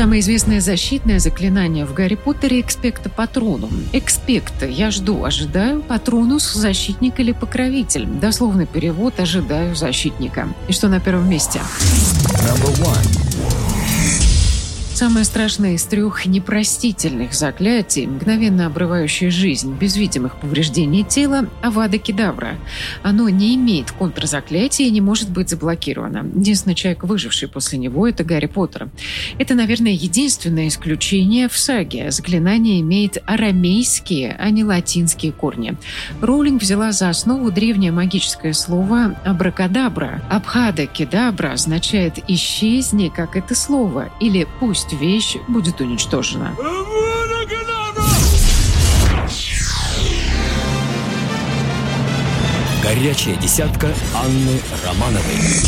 Самое известное защитное заклинание в Гарри Поттере – «Экспекто Патронум». «Экспекто» – «я жду, ожидаю», «Патронус» – «защитник» или «покровитель». Дословный перевод «ожидаю защитника». И что на первом месте? Самое страшное из 3 непростительных заклятий, мгновенно обрывающее жизнь без видимых повреждений тела – Авада Кедавра. Оно не имеет контрзаклятия и не может быть заблокировано. Единственный человек, выживший после него – это Гарри Поттер. Это, наверное, единственное исключение в саге. Заклинание имеет арамейские, а не латинские корни. Роулинг взяла за основу древнее магическое слово «абракадабра». «Абхада Кедабра» означает «исчезни, как это слово» или «пусть вещь будет уничтожена». Горячая десятка Анны Романовой.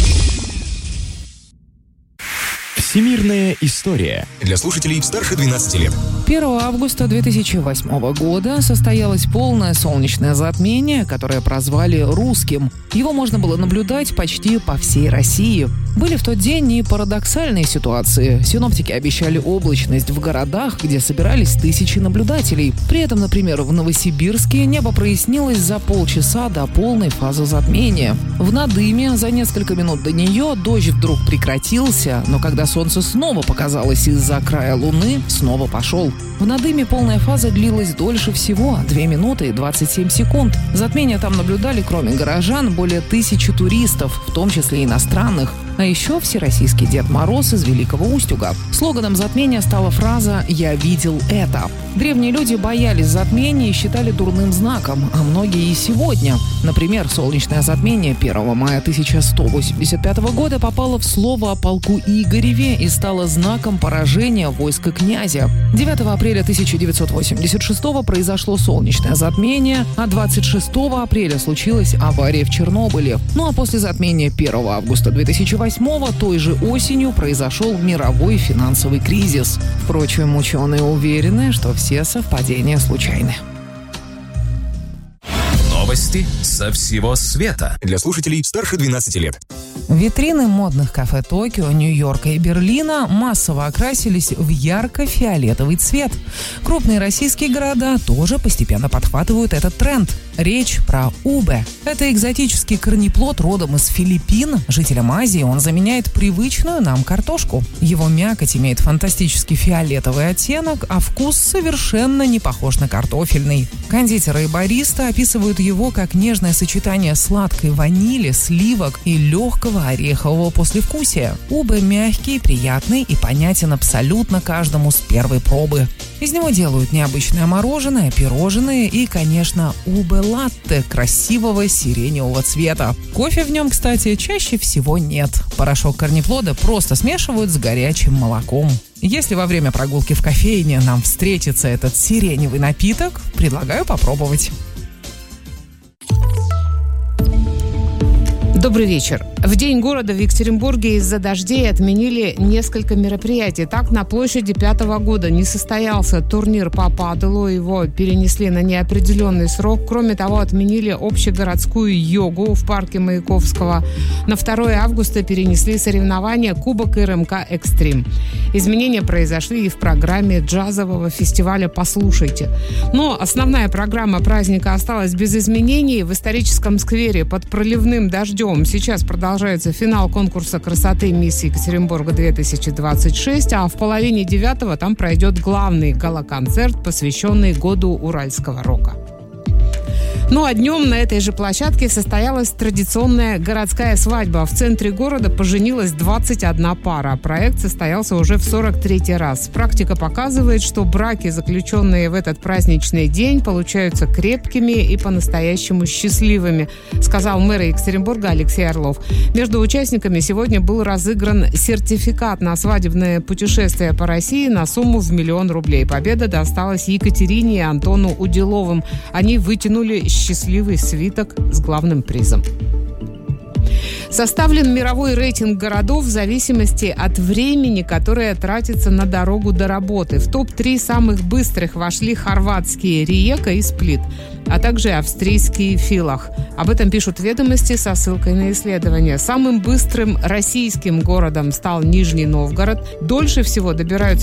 Всемирная история. Для слушателей старше 12 лет. 1 августа 2008 года состоялось полное солнечное затмение, которое прозвали «русским». Его можно было наблюдать почти по всей России. Были в тот день и парадоксальные ситуации. Синоптики обещали облачность в городах, где собирались тысячи наблюдателей. При этом, например, в Новосибирске небо прояснилось за полчаса до полной фазы затмения. В Надыме за несколько минут до нее дождь вдруг прекратился, но когда солнце снова показалось из-за края луны, снова пошел. В Надыме полная фаза длилась дольше всего – 2 минуты и 27 секунд. Затмение там наблюдали, кроме горожан, более 1000 туристов, в том числе иностранных. А еще всероссийский Дед Мороз из Великого Устюга. Слоганом затмения стала фраза «Я видел это». Древние люди боялись затмения и считали дурным знаком, а многие и сегодня. Например, солнечное затмение 1 мая 1185 года попало в слово о полку Игореве и стало знаком поражения войска князя. 9 апреля 1986 произошло солнечное затмение, а 26 апреля случилась авария в Чернобыле. Ну а после затмения 1 августа 2008 той же осенью произошел мировой финансовый кризис. Впрочем, ученые уверены, что все совпадения случайны. Новости со всего света. Для слушателей старше 12 лет. Витрины модных кафе Токио, Нью-Йорка и Берлина массово окрасились в ярко-фиолетовый цвет. Крупные российские города тоже постепенно подхватывают этот тренд. Речь про убе. Это экзотический корнеплод родом из Филиппин. Жителям Азии он заменяет привычную нам картошку. Его мякоть имеет фантастический фиолетовый оттенок, а вкус совершенно не похож на картофельный. Кондитеры и бариста описывают его как нежное сочетание сладкой ванили, сливок и легкого орехового послевкусия. Убе мягкий, приятный и понятен абсолютно каждому с первой пробы. Из него делают необычное мороженое, пирожные и, конечно, убе-латте красивого сиреневого цвета. Кофе в нем, кстати, чаще всего нет. Порошок корнеплода просто смешивают с горячим молоком. Если во время прогулки в кофейне нам встретится этот сиреневый напиток, предлагаю попробовать. Добрый вечер. В День города в Екатеринбурге из-за дождей отменили несколько мероприятий. Так, на площади 5-го года не состоялся турнир по паделу, его перенесли на неопределенный срок. Кроме того, отменили общегородскую йогу в парке Маяковского. На 2 августа перенесли соревнования Кубок РМК «Экстрим». Изменения произошли и в программе джазового фестиваля «Послушайте». Но основная программа праздника осталась без изменений. В историческом сквере под проливным дождем сейчас продолжается финал конкурса красоты «Мисс Екатеринбурга-2026», а в половине 9-го там пройдет главный гала-концерт, посвященный году уральского рока. Ну а днем на этой же площадке состоялась традиционная городская свадьба. В центре города поженилась 21 пара. Проект состоялся уже в 43-й раз. Практика показывает, что браки, заключенные в этот праздничный день, получаются крепкими и по-настоящему счастливыми, сказал мэр Екатеринбурга Алексей Орлов. Между участниками сегодня был разыгран сертификат на свадебное путешествие по России на сумму в 1 000 000 рублей. Победа досталась Екатерине и Антону Уделовым. Они вытянули счастливый свиток с главным призом. Составлен мировой рейтинг городов в зависимости от времени, которое тратится на дорогу до работы. В топ-3 самых быстрых вошли хорватские Риека и Сплит, а также австрийский Филах. Об этом пишут «Ведомости» со ссылкой на исследование. Самым быстрым российским городом стал Нижний Новгород. Дольше всего добираются